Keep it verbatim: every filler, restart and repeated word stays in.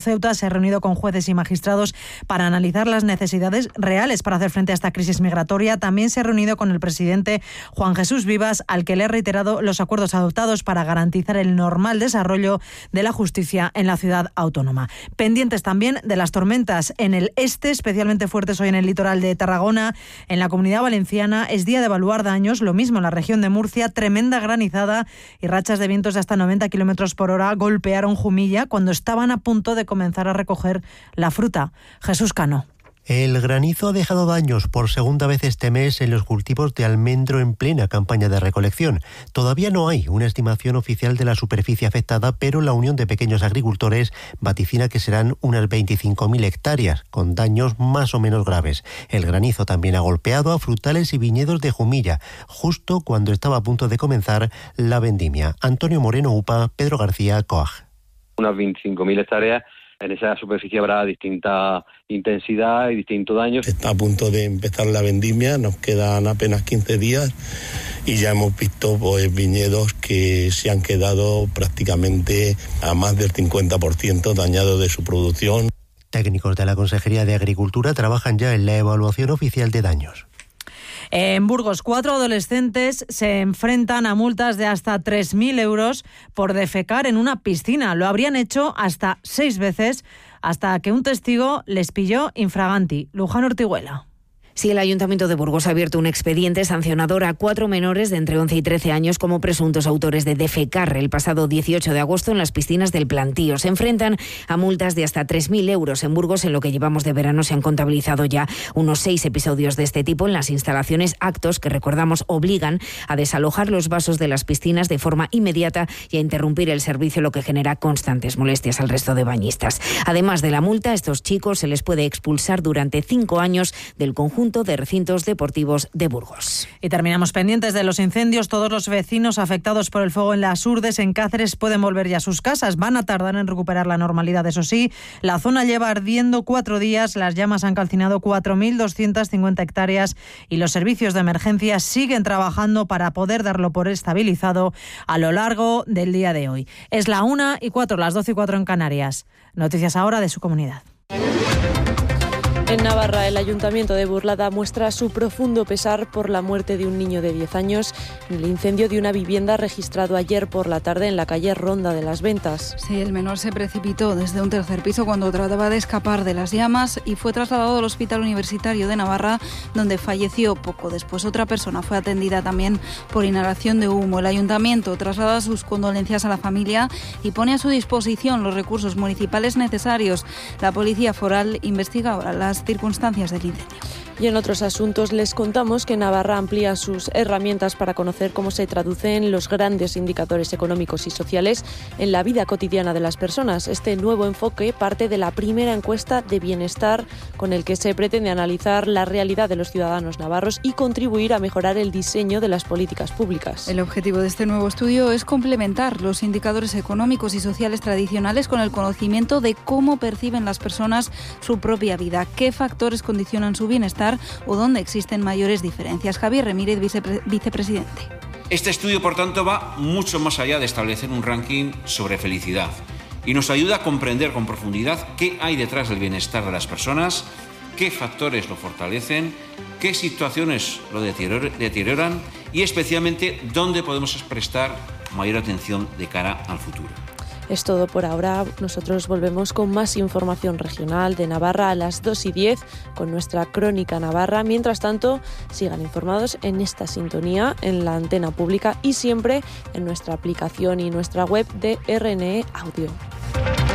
Ceuta se ha reunido con jueces y magistrados para analizar las necesidades reales para hacer frente a esta crisis migratoria. También se ha reunido con el presidente Juan Jesús Vivas, al que le ha reiterado los acuerdos adoptados para garantizar el normal desarrollo de la justicia en la ciudad autónoma. Pendientes también de las tormentas en el este, especialmente fuertes hoy en el litoral de Tarragona. En la Comunidad Valenciana es día de evaluar daños, lo mismo en la región de Murcia. Tremenda granizada y rachas de vientos de hasta noventa kilómetros por hora golpearon Jumilla cuando estaban a punto de comenzar a recoger la fruta. Jesús Cano. El granizo ha dejado daños por segunda vez este mes en los cultivos de almendro en plena campaña de recolección. Todavía no hay una estimación oficial de la superficie afectada, pero la Unión de Pequeños Agricultores vaticina que serán unas veinticinco mil hectáreas, con daños más o menos graves. El granizo también ha golpeado a frutales y viñedos de Jumilla, justo cuando estaba a punto de comenzar la vendimia. Antonio Moreno Upa, Pedro García, Coag. Unas veinticinco mil hectáreas. En esa superficie habrá distinta intensidad y distintos daños. Está a punto de empezar la vendimia, nos quedan apenas quince días y ya hemos visto pues, viñedos que se han quedado prácticamente a más del cincuenta por ciento dañados de su producción. Técnicos de la Consejería de Agricultura trabajan ya en la evaluación oficial de daños. En Burgos, cuatro adolescentes se enfrentan a multas de hasta tres mil euros por defecar en una piscina. Lo habrían hecho hasta seis veces hasta que un testigo les pilló infraganti. Luján Ortiguela. Sí, el Ayuntamiento de Burgos ha abierto un expediente sancionador a cuatro menores de entre once y trece años como presuntos autores de defecar el pasado dieciocho de agosto en las piscinas del Plantío. Se enfrentan a multas de hasta tres mil euros. En Burgos, en lo que llevamos de verano, se han contabilizado ya unos seis episodios de este tipo en las instalaciones, actos que, recordamos, obligan a desalojar los vasos de las piscinas de forma inmediata y a interrumpir el servicio, lo que genera constantes molestias al resto de bañistas. Además de la multa, a estos chicos se les puede expulsar durante cinco años del conjunto de recintos deportivos de Burgos. Y terminamos pendientes de los incendios. Todos los vecinos afectados por el fuego en las Urdes, en Cáceres, pueden volver ya a sus casas. Van a tardar en recuperar la normalidad, eso sí. La zona lleva ardiendo cuatro días. Las llamas han calcinado cuatro mil doscientas cincuenta hectáreas y los servicios de emergencia siguen trabajando para poder darlo por estabilizado a lo largo del día de hoy. Es la una y cuatro, las doce y cuatro en Canarias. Noticias ahora de su comunidad. En Navarra, el Ayuntamiento de Burlada muestra su profundo pesar por la muerte de un niño de diez años en el incendio de una vivienda registrado ayer por la tarde en la calle Ronda de las Ventas. Sí, el menor se precipitó desde un tercer piso cuando trataba de escapar de las llamas y fue trasladado al Hospital Universitario de Navarra, donde falleció poco después. Otra persona fue atendida también por inhalación de humo. El Ayuntamiento traslada sus condolencias a la familia y pone a su disposición los recursos municipales necesarios. La Policía Foral investiga ahora las circunstancias del incendio. Y en otros asuntos les contamos que Navarra amplía sus herramientas para conocer cómo se traducen los grandes indicadores económicos y sociales en la vida cotidiana de las personas. Este nuevo enfoque parte de la primera encuesta de bienestar con el que se pretende analizar la realidad de los ciudadanos navarros y contribuir a mejorar el diseño de las políticas públicas. El objetivo de este nuevo estudio es complementar los indicadores económicos y sociales tradicionales con el conocimiento de cómo perciben las personas su propia vida, qué factores condicionan su bienestar o dónde existen mayores diferencias. Javier Remírez, vicepre- vicepresidente. Este estudio, por tanto, va mucho más allá de establecer un ranking sobre felicidad y nos ayuda a comprender con profundidad qué hay detrás del bienestar de las personas, qué factores lo fortalecen, qué situaciones lo deterioran y especialmente dónde podemos prestar mayor atención de cara al futuro. Es todo por ahora. Nosotros volvemos con más información regional de Navarra a las dos y diez con nuestra Crónica Navarra. Mientras tanto, sigan informados en esta sintonía, en la antena pública y siempre en nuestra aplicación y nuestra web de R N E Audio.